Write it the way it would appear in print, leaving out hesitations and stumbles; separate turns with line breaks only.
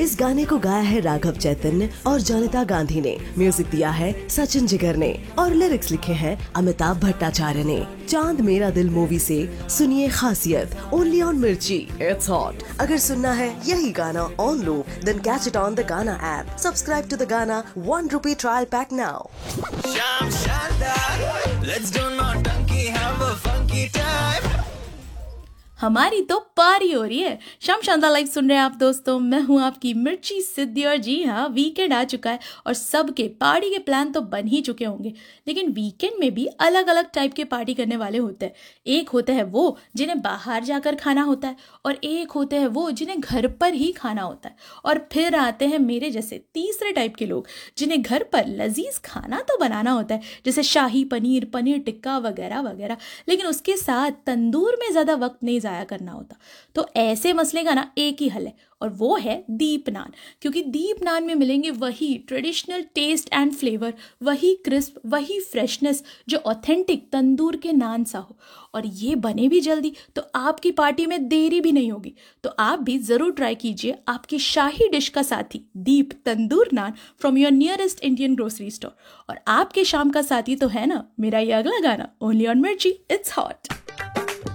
इस गाने को गाया है राघव चैतन्य और जनिता गांधी ने, म्यूजिक दिया है सचिन जिगर ने और लिरिक्स लिखे हैं अमिताभ भट्टाचार्य ने। चांद मेरा दिल मूवी से सुनिए खासियत ओनली ऑन मिर्ची, इट्स हॉट। अगर सुनना है यही गाना on loop, then catch it on the गाना ऐप। सब्सक्राइब टू द गाना ₹1 trial pack now.
Sham Shandar, let's do naughty, have a funky time.
हमारी तो पारी हो रही है। शाम शानदार लाइव सुन रहे हैं आप दोस्तों, मैं हूं आपकी मिर्ची सिद्धि। और जी हाँ, वीकेंड आ चुका है और सबके पार्टी के प्लान तो बन ही चुके होंगे। लेकिन वीकेंड में भी अलग अलग टाइप के पार्टी करने वाले होते हैं। एक होते हैं वो जिन्हें बाहर जाकर खाना होता है, और एक होते हैं वो जिन्हें घर पर ही खाना होता है। और फिर आते हैं मेरे जैसे तीसरे टाइप के लोग, जिन्हें घर पर लजीज खाना तो बनाना होता है, जैसे शाही पनीर, पनीर टिक्का वगैरह वगैरह, लेकिन उसके साथ तंदूर में ज़्यादा वक्त नहीं करना होता। तो ऐसे मसले का ना एक ही हल है, और वो है दीप नान। क्योंकि दीप नान में मिलेंगे वही ट्रेडिशनल टेस्ट एंड फ्लेवर, वही क्रिस्प, वही फ्रेशनेस जो ऑथेंटिक तंदूर के नान सा हो। और ये बने भी जल्दी, तो आपकी पार्टी में देरी भी नहीं होगी। तो आप भी जरूर ट्राई कीजिए आपकी शाही डिश का साथी दीप तंदूर नान from your nearest Indian grocery store. और आपके शाम का साथी तो है ना मेरा ये अगला गाना ओनली ऑन मिर्ची, इट्स हॉट।